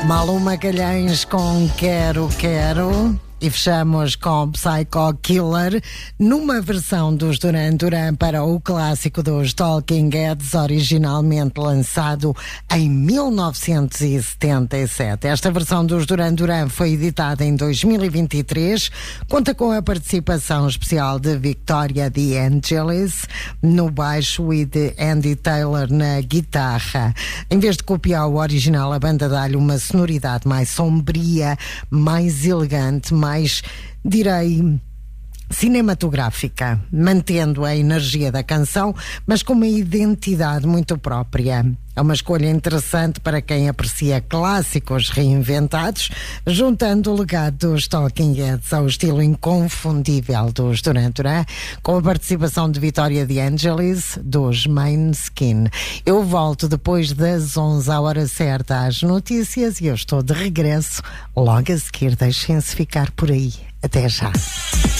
Malu Magalhães com Quero Quero. E fechamos com Psycho Killer, numa versão dos Duran Duran para o clássico dos Talking Heads, originalmente lançado em 1977. Esta versão dos Duran Duran foi editada em 2023, conta com a participação especial de Victoria De Angelis no baixo e de Andy Taylor na guitarra. Em vez de copiar o original, a banda dá-lhe uma sonoridade mais sombria, mais elegante, mais, direi, cinematográfica, mantendo a energia da canção, mas com uma identidade muito própria. É uma escolha interessante para quem aprecia clássicos reinventados, juntando o legado dos Talking Heads ao estilo inconfundível dos Duran Duran, com a participação de Victoria De Angelis dos Måneskin. Eu volto depois das 11 à hora certa às notícias e eu estou de regresso logo a seguir. Deixem-se ficar por aí. Até já.